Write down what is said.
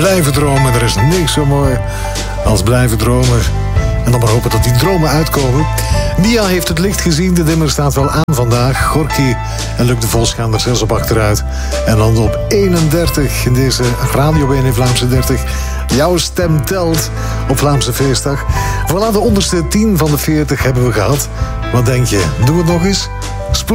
blijven dromen. Er is niks zo mooi als blijven dromen. En dan maar hopen dat die dromen uitkomen. Nia heeft het licht gezien. De dimmer staat wel aan vandaag. Gorky en Luc de Vos gaan er 6 op achteruit. En dan op 31 in deze Radio 1 in Vlaamse 30. Jouw stem telt op Vlaamse feestdag. Voilà, de onderste 10 van de 40 hebben we gehad. Wat denk je? Doen we het nog eens?